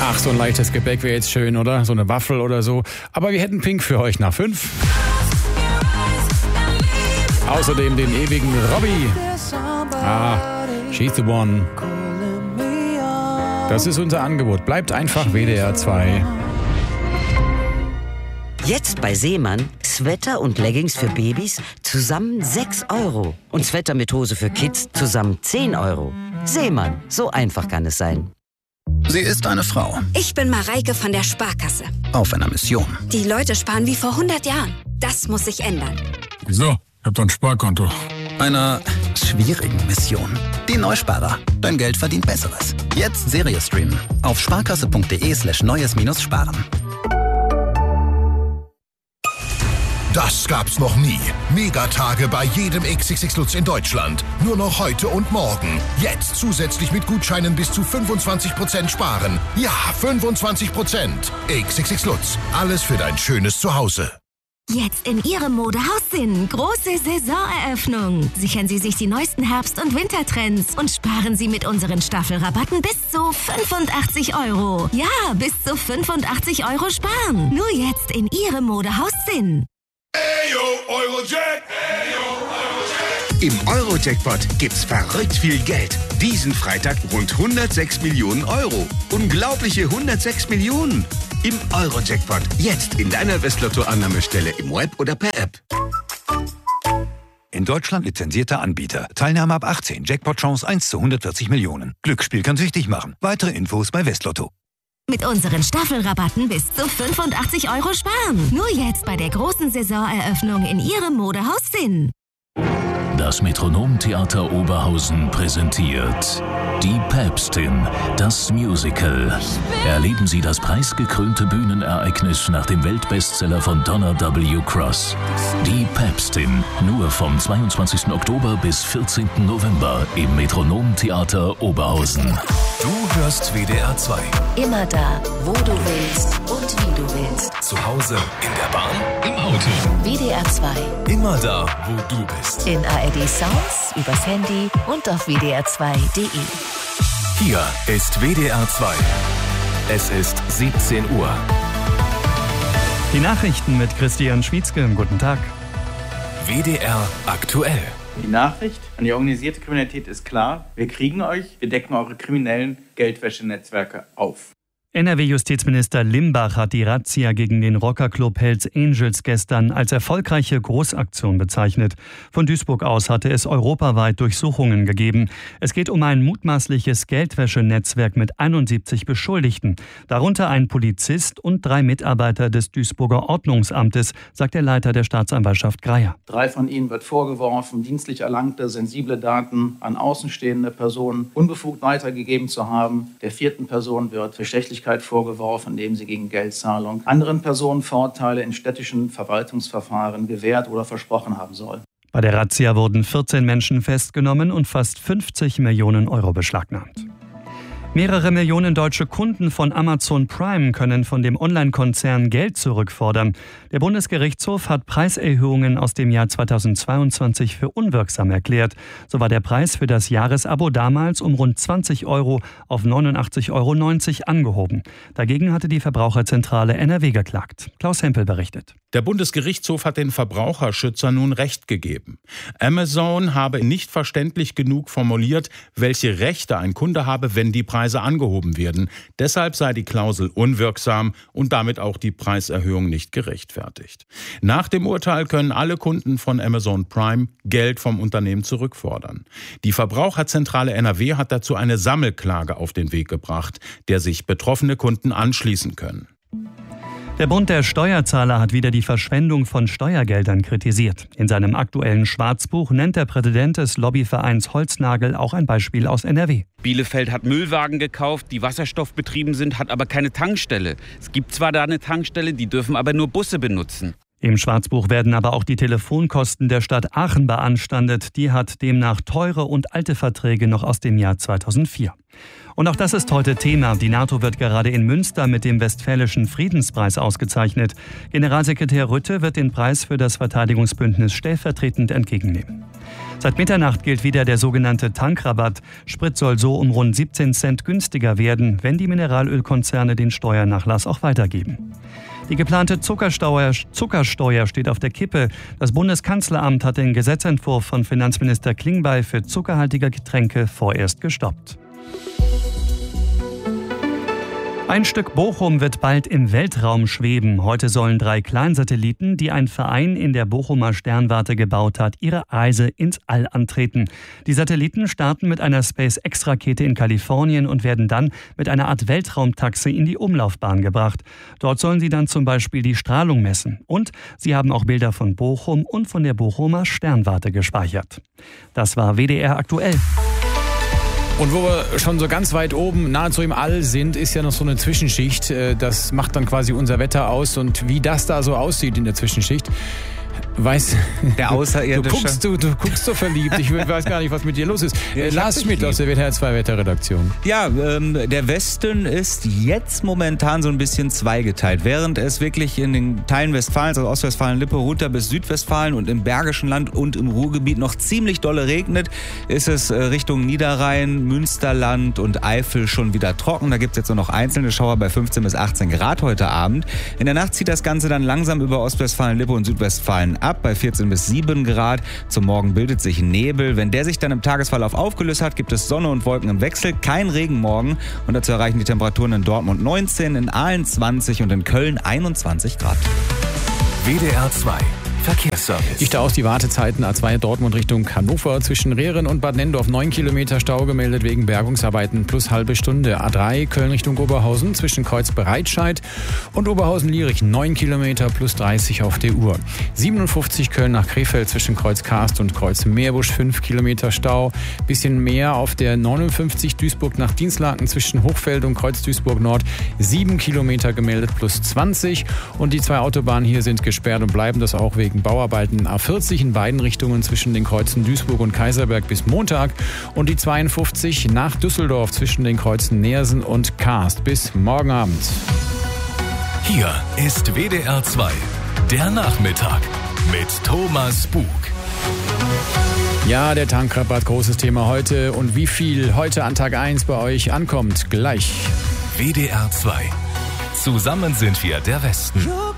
Ach, so ein leichtes Gebäck wäre jetzt schön, oder? So eine Waffel oder so. Aber wir hätten Pink für euch nach 5. Außerdem den ewigen Robbie. She's the one. Das ist unser Angebot. Bleibt einfach WDR 2. Jetzt bei Seemann Sweater und Leggings für Babys zusammen 6 € und Sweater mit Hose für Kids zusammen 10 €. Seemann, so einfach kann es sein. Sie ist eine Frau. Ich bin Mareike von der Sparkasse. Auf einer Mission. Die Leute sparen wie vor 100 Jahren. Das muss sich ändern. Wieso? Ich hab doch ein Sparkonto. Einer schwierigen Mission. Die Neusparer. Dein Geld verdient Besseres. Jetzt Serie streamen. Auf sparkasse.de/neues-sparen. Das gab's noch nie. Megatage bei jedem XXX Lutz in Deutschland. Nur noch heute und morgen. Jetzt zusätzlich mit Gutscheinen bis zu 25% sparen. Ja, 25%. XXX Lutz. Alles für dein schönes Zuhause. Jetzt in Ihrem Modehaus Sinn. Große Saisoneröffnung. Sichern Sie sich die neuesten Herbst- und Wintertrends und sparen Sie mit unseren Staffelrabatten bis zu 85 €. Ja, bis zu 85 € sparen. Nur jetzt in Ihrem Modehaus Sinn. Eurojack! Im Eurojackpot gibt's verrückt viel Geld. Diesen Freitag rund 106 Millionen €. Unglaubliche 106 Millionen. Im Eurojackpot. Jetzt in deiner Westlotto-Annahmestelle im Web oder per App. In Deutschland lizenzierter Anbieter. Teilnahme ab 18. Jackpot-Chance 1 zu 140 Millionen. Glücksspiel kann süchtig machen. Weitere Infos bei Westlotto. Mit unseren Staffelrabatten bis zu 85 € sparen. Nur jetzt bei der großen Saisoneröffnung in Ihrem Modehaus Sinn. Das Metronomtheater Oberhausen präsentiert Die Päpstin, das Musical. Erleben Sie das preisgekrönte Bühnenereignis nach dem Weltbestseller von Donna W. Cross. Die Päpstin, nur vom 22. Oktober bis 14. November im Metronomtheater Oberhausen. Du hörst WDR 2. Immer da, wo du willst und wie du willst. Zu Hause, in der Bahn, im Auto. WDR 2. Immer da, wo du bist. In ARD Sounds, übers Handy und auf wdr2.de. Hier ist WDR 2. Es ist 17 Uhr. Die Nachrichten mit Christian Schwietzke. Guten Tag. WDR aktuell. Die Nachricht an die organisierte Kriminalität ist klar. Wir kriegen euch, wir decken eure kriminellen Geldwäschenetzwerke auf. NRW-Justizminister Limbach hat die Razzia gegen den Rockerclub Hells Angels gestern als erfolgreiche Großaktion bezeichnet. Von Duisburg aus hatte es europaweit Durchsuchungen gegeben. Es geht um ein mutmaßliches Geldwäschenetzwerk mit 71 Beschuldigten. Darunter ein Polizist und 3 Mitarbeiter des Duisburger Ordnungsamtes, sagt der Leiter der Staatsanwaltschaft Greyer. 3 von ihnen wird vorgeworfen, dienstlich erlangte sensible Daten an außenstehende Personen unbefugt weitergegeben zu haben. Der 4. Person wird Bestechlichkeit vorgeworfen, indem sie gegen Geldzahlung anderen Personen Vorteile in städtischen Verwaltungsverfahren gewährt oder versprochen haben soll. Bei der Razzia wurden 14 Menschen festgenommen und fast 50 Millionen € beschlagnahmt. Mehrere Millionen deutsche Kunden von Amazon Prime können von dem Online-Konzern Geld zurückfordern. Der Bundesgerichtshof hat Preiserhöhungen aus dem Jahr 2022 für unwirksam erklärt. So war der Preis für das Jahresabo damals um rund 20 € auf 89,90 € angehoben. Dagegen hatte die Verbraucherzentrale NRW geklagt. Klaus Hempel berichtet. Der Bundesgerichtshof hat den Verbraucherschützer nun Recht gegeben. Amazon habe nicht verständlich genug formuliert, welche Rechte ein Kunde habe, wenn die Preise angehoben werden. Deshalb sei die Klausel unwirksam und damit auch die Preiserhöhung nicht gerechtfertigt. Nach dem Urteil können alle Kunden von Amazon Prime Geld vom Unternehmen zurückfordern. Die Verbraucherzentrale NRW hat dazu eine Sammelklage auf den Weg gebracht, der sich betroffene Kunden anschließen können. Der Bund der Steuerzahler hat wieder die Verschwendung von Steuergeldern kritisiert. In seinem aktuellen Schwarzbuch nennt der Präsident des Lobbyvereins Holznagel auch ein Beispiel aus NRW. Bielefeld hat Müllwagen gekauft, die wasserstoffbetrieben sind, hat aber keine Tankstelle. Es gibt zwar da eine Tankstelle, die dürfen aber nur Busse benutzen. Im Schwarzbuch werden aber auch die Telefonkosten der Stadt Aachen beanstandet. Die hat demnach teure und alte Verträge noch aus dem Jahr 2004. Und auch das ist heute Thema. Die NATO wird gerade in Münster mit dem Westfälischen Friedenspreis ausgezeichnet. Generalsekretär Rutte wird den Preis für das Verteidigungsbündnis stellvertretend entgegennehmen. Seit Mitternacht gilt wieder der sogenannte Tankrabatt. Sprit soll so um rund 17 Cent günstiger werden, wenn die Mineralölkonzerne den Steuernachlass auch weitergeben. Die geplante Zuckersteuer steht auf der Kippe. Das Bundeskanzleramt hat den Gesetzentwurf von Finanzminister Klingbeil für zuckerhaltige Getränke vorerst gestoppt. Ein Stück Bochum wird bald im Weltraum schweben. Heute sollen 3 Kleinsatelliten, die ein Verein in der Bochumer Sternwarte gebaut hat, ihre Reise ins All antreten. Die Satelliten starten mit einer SpaceX-Rakete in Kalifornien und werden dann mit einer Art Weltraumtaxi in die Umlaufbahn gebracht. Dort sollen sie dann zum Beispiel die Strahlung messen. Und sie haben auch Bilder von Bochum und von der Bochumer Sternwarte gespeichert. Das war WDR aktuell. Und wo wir schon so ganz weit oben, nahezu im All sind, ist ja noch so eine Zwischenschicht. Das macht dann quasi unser Wetter aus. Und wie das da so aussieht in der Zwischenschicht, weiß der Außerirdische. Du guckst so verliebt. Ich weiß gar nicht, was mit dir los ist. Lars Schmidt aus der WDR 2 Wetterredaktion. Ja, der Westen ist jetzt momentan so ein bisschen zweigeteilt. Während es wirklich in den Teilen Westfalens, also Ostwestfalen-Lippe runter bis Südwestfalen und im Bergischen Land und im Ruhrgebiet noch ziemlich dolle regnet, ist es Richtung Niederrhein, Münsterland und Eifel schon wieder trocken. Da gibt es jetzt nur noch einzelne Schauer bei 15 bis 18 Grad heute Abend. In der Nacht zieht das Ganze dann langsam über Ostwestfalen-Lippe und Südwestfalen ab bei 14 bis 7 Grad. Zum Morgen bildet sich Nebel. Wenn der sich dann im Tagesverlauf aufgelöst hat, gibt es Sonne und Wolken im Wechsel. Kein Regen morgen. Und dazu erreichen die Temperaturen in Dortmund 19, in Aalen 20 und in Köln 21 Grad. WDR 2 Verkehrsservice. Ich da aus die Wartezeiten A2 Dortmund Richtung Hannover zwischen Rehren und Bad Nendorf 9 Kilometer Stau gemeldet wegen Bergungsarbeiten plus halbe Stunde. A3 Köln Richtung Oberhausen zwischen Kreuz Breitscheid und Oberhausen-Lierich 9 Kilometer plus 30 auf der Uhr. 57 Köln nach Krefeld zwischen Kreuz Karst und Kreuz Meerbusch 5 Kilometer Stau. Bisschen mehr auf der 59 Duisburg nach Dinslaken zwischen Hochfeld und Kreuz Duisburg Nord 7 Kilometer gemeldet plus 20. Und die 2 Autobahnen hier sind gesperrt und bleiben das auch wegen Bauarbeiten. A40 in beiden Richtungen zwischen den Kreuzen Duisburg und Kaiserberg bis Montag und die 52 nach Düsseldorf zwischen den Kreuzen Neersen und Karst bis morgen Abend. Hier ist WDR 2, der Nachmittag mit Thomas Bug. Ja, der Tankrabatt, großes Thema heute. Und wie viel heute an Tag 1 bei euch ankommt, gleich. WDR 2. Zusammen sind wir der Westen.